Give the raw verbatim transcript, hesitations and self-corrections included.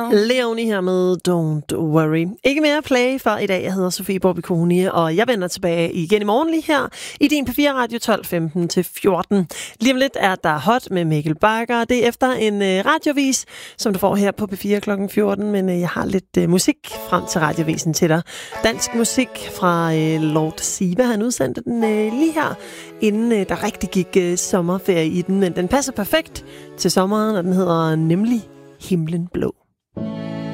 Leonie her med Don't Worry. Ikke mere play for i dag. Jeg hedder Sofie Borbiconi, og jeg vender tilbage igen i morgen lige her i din P fire Radio tolv femten til fjorten. Lige om lidt er der Hot med Mikkel Bakker. Det er efter en øh, radiovis, som du får her på P fire klokken fjorten. Men øh, jeg har lidt øh, musik frem til radiovisen til dig. Dansk musik fra øh, Lord Siva. Han udsendte den øh, lige her, inden øh, der rigtig gik øh, sommerferie i den. Men den passer perfekt til sommeren, og den hedder nemlig Himlen Blå.